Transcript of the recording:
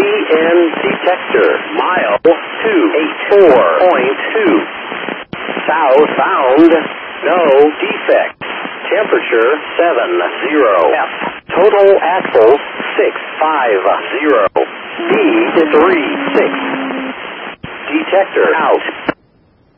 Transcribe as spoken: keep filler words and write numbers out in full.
N detector. Mile two eighty-four point two. Southbound, no defect. Temperature seven zero F. Total axles six five zero. Speed three six. Detector out.